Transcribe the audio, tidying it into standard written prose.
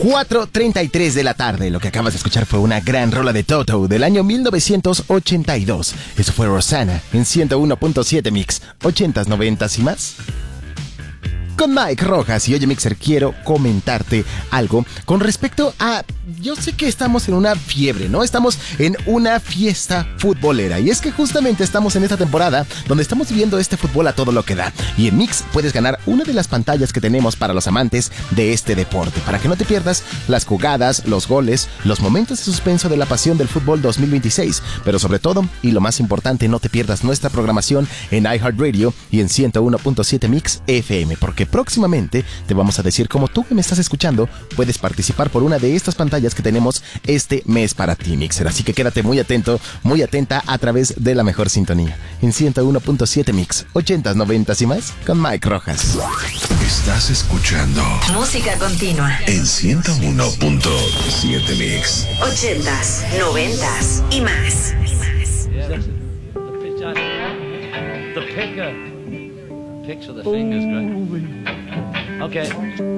4:33 de la tarde. Lo que acabas de escuchar fue una gran rola de Toto del año 1982. Eso fue Rosanna en 101.7 Mix, 80s, 90s y más. Con Mike Rojas. Y oye, Mixer, quiero comentarte algo con respecto a... Yo sé que estamos en una fiebre, ¿no? Estamos en una fiesta futbolera. Y es que justamente estamos en esta temporada donde estamos viviendo este fútbol a todo lo que da. Y en Mix puedes ganar una de las pantallas que tenemos para los amantes de este deporte, para que no te pierdas las jugadas, los goles, los momentos de suspenso de la pasión del fútbol 2026. Pero sobre todo, y lo más importante, no te pierdas nuestra programación en iHeartRadio y en 101.7 Mix FM, porque próximamente te vamos a decir cómo tú que me estás escuchando puedes participar por una de estas pantallas que tenemos este mes para ti, Mixer. Así que quédate muy atento, muy atenta a través de la mejor sintonía en 101.7 Mix, 80s, 90s y más con Mike Rojas. Estás escuchando música continua en 101.7 Mix, 80s, 90s y más. Picture the fingers, great. Okay.